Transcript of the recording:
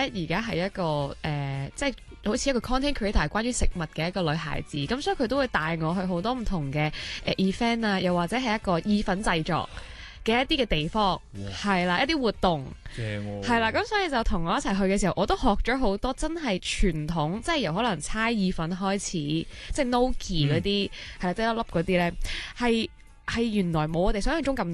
咧而家係一個即係好似一個 content creator 關於食物嘅一個女孩子，咁所以佢都會帶我去好多唔同嘅event 啊，又或者係一個意粉製作嘅一啲嘅地方，係啦，一啲活動， 正喎， 係啦，咁所以就同我一齊去嘅時候，我都學咗好多真係傳統，即係由可能猜意粉開始，即係 Noki 嗰啲，係啦，即係一粒嗰啲咧，係原來冇我哋想象中咁